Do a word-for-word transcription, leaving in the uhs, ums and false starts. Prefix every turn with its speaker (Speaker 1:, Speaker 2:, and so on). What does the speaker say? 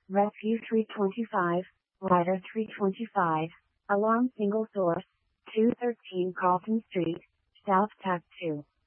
Speaker 1: Rescue three twenty-five, Rider three twenty-five, Alarm Single Source, two thirteen Carlton Street, South Tac two.